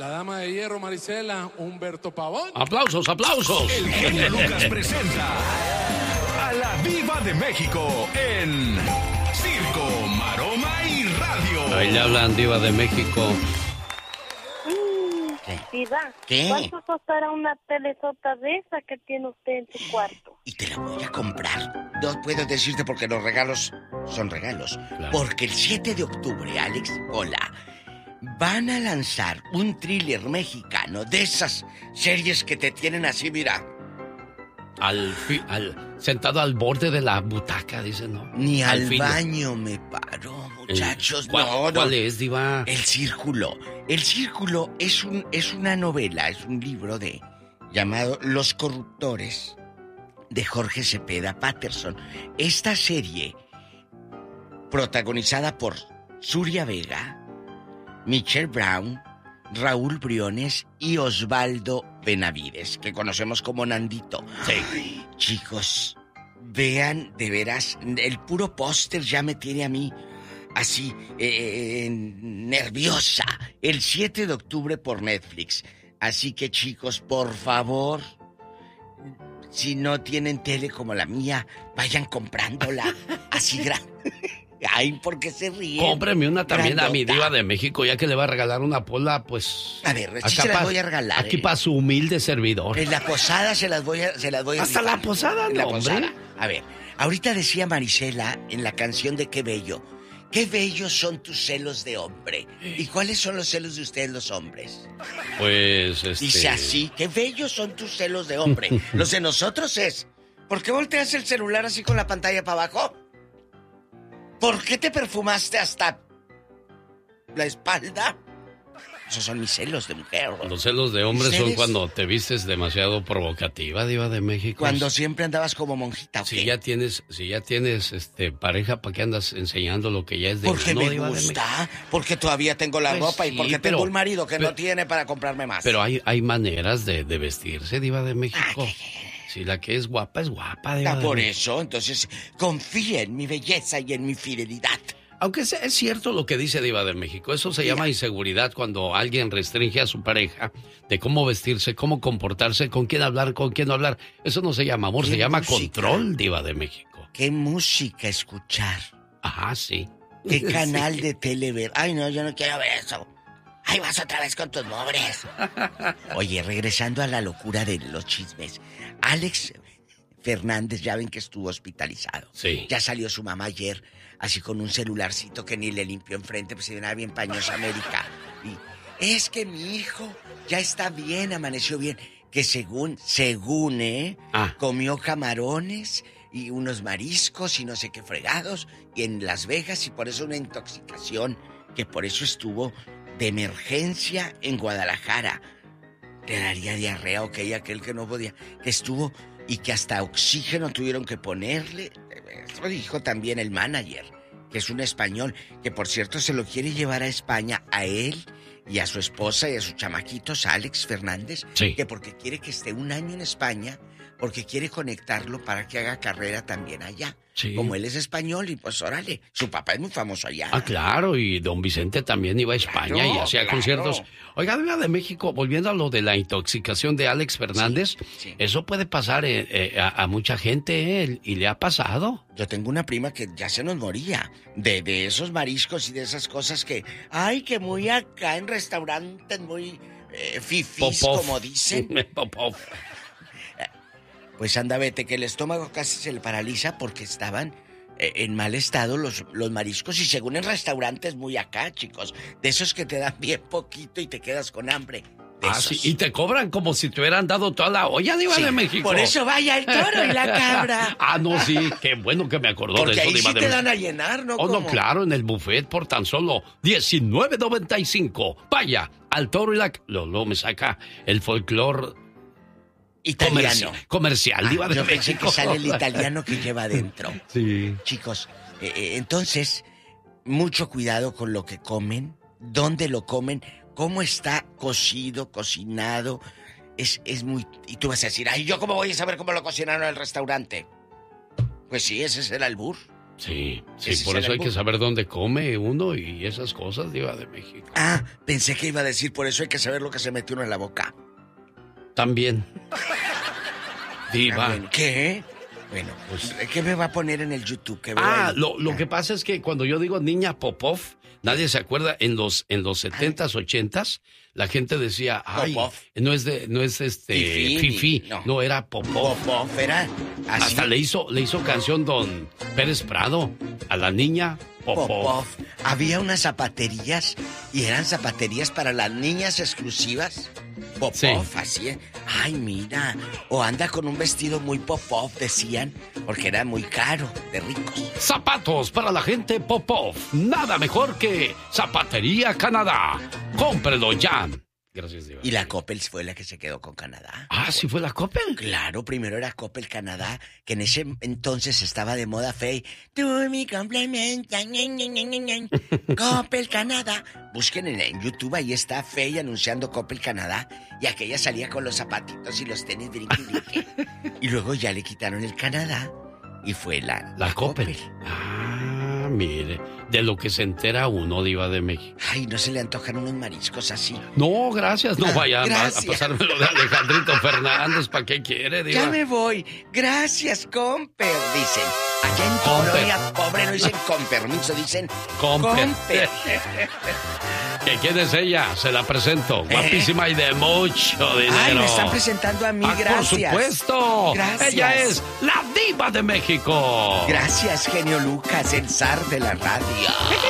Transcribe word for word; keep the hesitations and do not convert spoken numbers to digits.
la dama de hierro, Marisela, Humberto Pavón. ¡Aplausos, aplausos! El genio Lucas presenta a la Diva de México en Circo, Maroma y Radio. Ahí le hablan, Diva de México. ¿Qué? Diva, ¿Qué? ¿cuánto costará una telesota de esa que tiene usted en su cuarto? Y te la voy a comprar. No puedo decirte porque los regalos son regalos. Claro. Porque el siete de octubre, Alex, hola, van a lanzar un thriller mexicano de esas series que te tienen así, mira. Al, fi, al sentado al borde de la butaca, dice, ¿no? Ni al, al baño me paro, muchachos. ¿Cuál, no, no. ¿Cuál es, Diva? El Círculo. El Círculo es un es una novela, es un libro de llamado Los Corruptores de Jorge Cepeda Patterson. Esta serie, protagonizada por Zuria Vega, Michelle Brown, Raúl Briones y Osvaldo Benavides, que conocemos como Nandito. Sí. Ay, chicos, vean, de veras, el puro póster ya me tiene a mí así, eh, nerviosa. El siete de octubre por Netflix. Así que, chicos, por favor, si no tienen tele como la mía, vayan comprándola así grande. Ay, ¿por qué se ríen? Cómpreme una también Grandota. a mi Diva de México, ya que le va a regalar una pola, pues... A ver, sí se las pa, voy a regalar. Aquí eh. para su humilde servidor. En la posada se las voy a... Se las voy a Hasta rifar. la posada, En no, la hombre. posada. A ver, ahorita decía Marisela en la canción de Qué Bello. Qué bellos son tus celos de hombre. ¿Y cuáles son los celos de ustedes los hombres? Pues, este... Dice así, qué bellos son tus celos de hombre. Los de nosotros es... ¿Por qué volteas el celular así con la pantalla para abajo? ¿Por qué te perfumaste hasta la espalda? Esos son mis celos de mujer. Los celos de hombre son ¿Ustedes? cuando te vistes demasiado provocativa, Diva de México. Cuando siempre andabas como monjita. ¿O si qué? ya tienes, si ya tienes este pareja, ¿para qué andas enseñando lo que ya es de Porque uno, me Diva de gusta, porque todavía tengo la Pues ropa sí, y porque pero- tengo un marido que pero- no tiene para comprarme más. Pero hay, hay maneras de, de vestirse, Diva de México. Si la que es guapa es guapa, Diva Ah, de por México. eso, entonces, confía en mi belleza y en mi fidelidad. Aunque es, es cierto lo que dice Diva de México, eso se llama inseguridad cuando alguien restringe a su pareja de cómo vestirse, cómo comportarse, con quién hablar, con quién no hablar. Eso no se llama amor, ¿Qué se llama música? control, Diva de México. ¿Qué música escuchar? Ajá, sí. ¿Qué canal Sí. de tele ver? Ay, no, yo no quiero ver eso. Ay, vas otra vez con tus pobres. Oye, regresando a la locura de los chismes. Alex Fernández, ya ven que estuvo hospitalizado. Sí. Ya salió su mamá ayer, así con un celularcito que ni le limpió enfrente, pues se venía bien pañosa América. Y es que mi hijo ya está bien, amaneció bien. Que según, según, ¿eh? Ah. Comió camarones y unos mariscos y no sé qué fregados y en Las Vegas, y por eso una intoxicación, que por eso estuvo de emergencia en Guadalajara. Le daría diarrea, ok, aquel que no podía, que estuvo y que hasta oxígeno tuvieron que ponerle. Eso dijo también el manager, que es un español, que por cierto se lo quiere llevar a España a él y a su esposa y a sus chamaquitos, a Alex Fernández, Sí. que porque quiere que esté un año en España, porque quiere conectarlo para que haga carrera también allá. Sí. Como él es español y pues órale, su papá es muy famoso allá. Ah, claro, y don Vicente también iba a España Claro, y hacía claro. conciertos. Oiga, Diva de México, volviendo a lo de la intoxicación de Alex Fernández, Sí, sí. eso puede pasar eh, eh, a, a mucha gente, eh, y le ha pasado. Yo tengo una prima que ya se nos moría de, de esos mariscos y de esas cosas que, ay, que muy acá en restaurantes muy eh, fifís, Popov. como dicen. Popov. Pues anda, vete, que el estómago casi se le paraliza porque estaban eh, en mal estado los, los mariscos y según en restaurantes muy acá, chicos. De esos que te dan bien poquito y te quedas con hambre. De Ah, esos. sí, y te cobran como si te hubieran dado toda la olla, Diva Sí, de México. por eso vaya el toro y la cabra. Ah, no, sí, qué bueno que me acordó Porque de eso, ahí Diva sí de te México. dan a llenar, ¿no? Oh, no, Como- claro, en el buffet por tan solo diecinueve noventa y cinco. Vaya, al toro y la... Luego me saca el folclore Italiano. comerci- comercial, Ah, Diva de yo pensé México. que sale el italiano que lleva adentro. Sí. Chicos, eh, eh, entonces, mucho cuidado con lo que comen, dónde lo comen, cómo está cocido, cocinado. Es, es muy... Y tú vas a decir, ay, ¿yo cómo voy a saber cómo lo cocinaron en el restaurante? Pues sí, ese es el albur. Sí, sí, Ese por es eso el hay que albur. saber dónde come uno y esas cosas, Diva de México. Ah, pensé que iba a decir, por eso hay que saber lo que se mete uno en la boca. También. Diva. Ah, bueno, ¿qué? Bueno, pues, ¿qué me va a poner en el YouTube? Que veo Ah, ahí? lo, lo que pasa es que cuando yo digo niña Popov, nadie se acuerda. En los en los setentas, ochentas, la gente decía, ay, Popov. no es de, no es este Fifi, Fifi, no. no. era Popov. Popov, era así. Hasta le hizo, le hizo canción don Pérez Prado a la niña Popov. Popov. Había unas zapaterías y eran zapaterías para las niñas exclusivas. Popov, Sí. así es. Ay, mira. O anda con un vestido muy Popov, decían, porque era muy caro, de ricos. Zapatos para la gente Popov. Nada mejor que Zapatería Canadá. Cómprelo ya. Gracias, Diva. Y la Coppel fue la que se quedó con Canadá. Ah, ¿sí fue la Coppel? Claro, primero era Coppel Canadá, que en ese entonces estaba de moda fey. Tú mi complemento, ñe, ñe, ñe, ñe, ñe. Coppel Canadá. Busquen en, en YouTube, ahí está Fey anunciando Coppel Canadá. Y aquella salía con los zapatitos y los tenis brinqui, brinqui. Y luego ya le quitaron el Canadá y fue la, La Coppel. Ah, mire. De lo que se entera uno, Diva de México. Ay, no se le antojan unos mariscos así. No, gracias. No Ah, vaya a- gracias. a pasármelo de Alejandrito Fernández. ¿Para qué quiere, Diva? Ya me voy. Gracias, Comper, dicen. Allá en tu Comper. colonia pobre no dicen con permiso, dicen Comper. Comper. ¿Que quién es ella? Se la presento. Guapísima y de mucho dinero. Ay, me están presentando a mí, Ah, gracias. por supuesto. Gracias. Ella es la Diva de México. Gracias, genio Lucas, el zar de la radio.